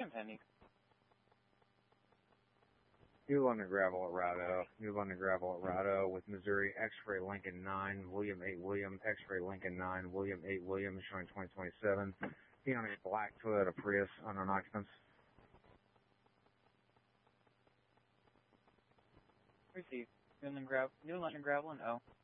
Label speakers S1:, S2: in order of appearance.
S1: Penny.
S2: New London Gravel at Rado. New London Gravel at Rado with Missouri X-Ray Lincoln 9, William 8 William, X-Ray Lincoln 9, William 8 William, showing 2027. Being on a black Toyota Prius unknown occupants.
S1: Received. New London Gravel and O.